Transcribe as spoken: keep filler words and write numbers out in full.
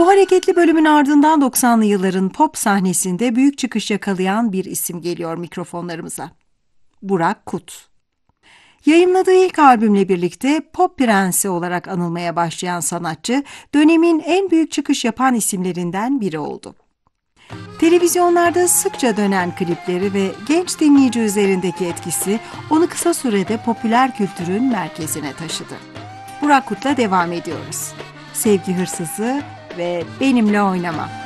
Bu hareketli bölümün ardından doksanlı yılların pop sahnesinde büyük çıkış yakalayan bir isim geliyor mikrofonlarımıza. Burak Kut. Yayınladığı ilk albümle birlikte pop prensi olarak anılmaya başlayan sanatçı, dönemin en büyük çıkış yapan isimlerinden biri oldu. Televizyonlarda sıkça dönen klipleri ve genç dinleyici üzerindeki etkisi onu kısa sürede popüler kültürün merkezine taşıdı. Burak Kut'la devam ediyoruz. Sevgi Hırsızı ve Benimle Oynama.